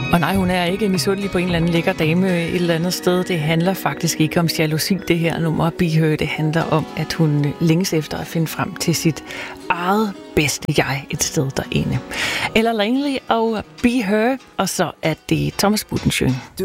Og nej, hun er ikke misundelig på en eller anden lækker dame et eller andet sted. Det handler faktisk ikke om jalousi, det her nummer Be Her. Det handler om, at hun længes efter at finde frem til sit eget bedste jeg et sted derinde. Ella Langley og Be Her, og så er det Thomas Buttenschøn.